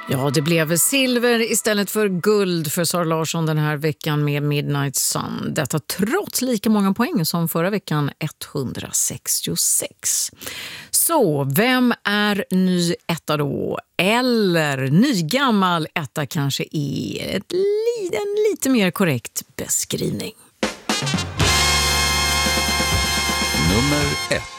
Ja, det blev silver istället för guld för Sara Larsson den här veckan med Midnight Sun. Detta trots lika många poäng som förra veckan, 166. Så, vem är ny etta då? Eller nygammal etta kanske är en lite mer korrekt beskrivning. Nummer 1.